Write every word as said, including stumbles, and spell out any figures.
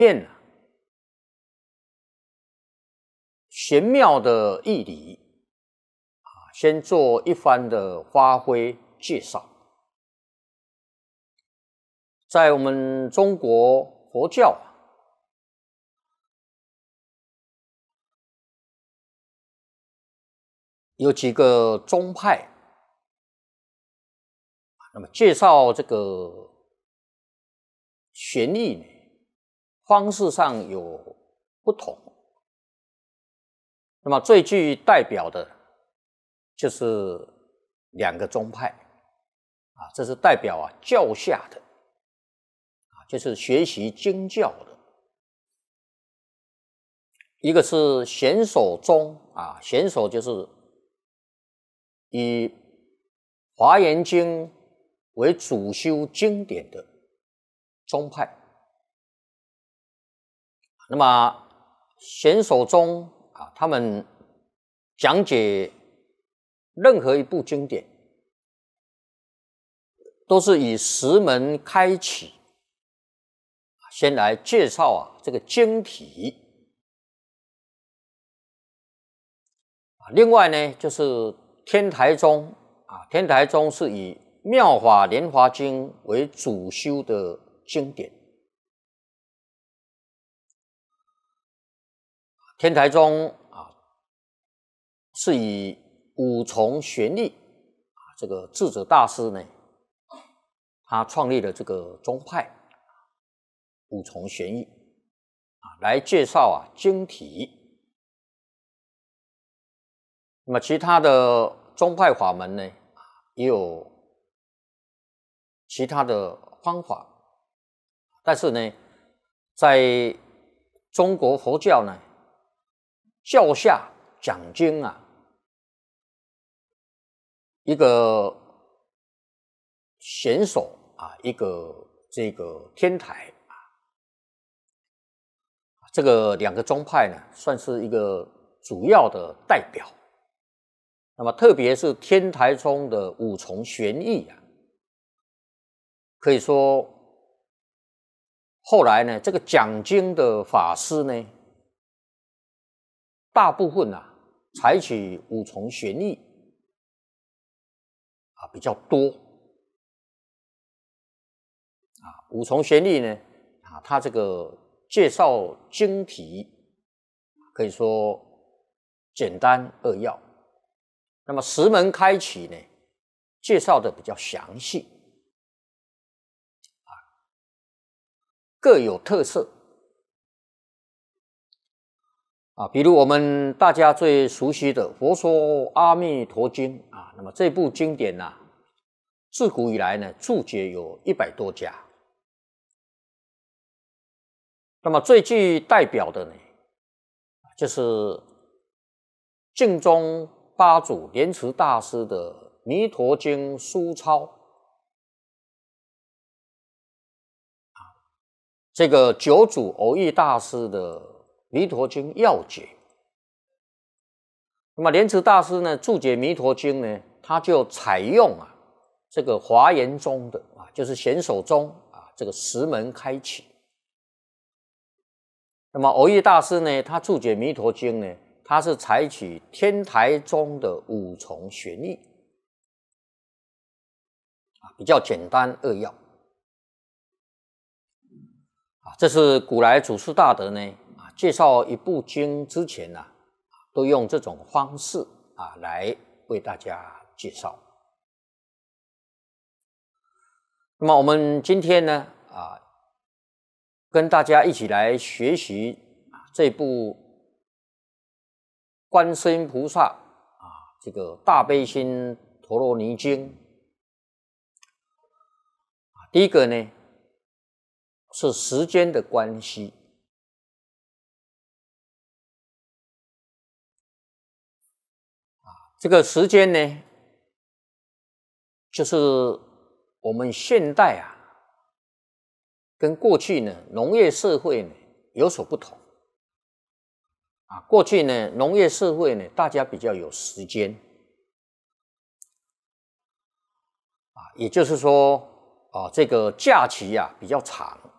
面啊玄妙的义理啊，先做一番的发挥介绍。在我们中国佛教啊，有几个宗派，那么介绍这个玄义呢，方式上有不同。那么最具代表的就是两个宗派啊，这是代表啊教下的啊，就是学习经教的。一个是显首宗啊，显首就是以《华严经》为主修经典的宗派。那么显首宗啊，他们讲解任何一部经典，都是以十门开启，先来介绍啊这个经体。另外呢，就是天台宗啊，天台宗是以《妙法莲华经》为主修的经典。天台宗啊，是以五重玄义啊，这个智者大师呢，他创立了这个宗派五重玄义啊，来介绍啊经体。那么其他的宗派法门呢，也有其他的方法，但是呢，在中国佛教呢，教下讲经啊，一个显首啊，一个这个天台啊，这个两个宗派呢，算是一个主要的代表。那么特别是天台宗的五重玄义啊，可以说后来呢，这个讲经的法师呢，大部分啊采取五重玄义啊比较多啊。五重玄义呢啊，它这个介绍经题可以说简单扼要。那么十门开启呢，介绍的比较详细啊，各有特色啊。比如我们大家最熟悉的《佛说阿弥陀经》啊，那么这部经典呢、啊，自古以来呢，注解有一百多家。那么最具代表的呢，就是净宗八祖莲池大师的《弥陀经》疏钞啊，这个九祖蕅益大师的《弥陀经要解》。那么莲池大师呢，注解《弥陀经》呢，他就采用啊这个华严宗的啊，就是显首宗啊，这个十门开启。那么蕅益大师呢，他注解《弥陀经》呢，他是采取天台宗的五重玄义啊，比较简单扼要啊。这是古来祖师大德呢啊，介绍一部经之前呢、啊，都用这种方式啊来为大家介绍。那么我们今天呢啊，跟大家一起来学习啊这部观世音菩萨啊，这个大悲心陀罗尼经啊，第一个呢是时间的关系啊，这个时间呢，就是我们现代啊，跟过去呢农业社会呢有所不同。啊，过去呢，农业社会呢，大家比较有时间，啊，也就是说，啊，这个假期啊比较长，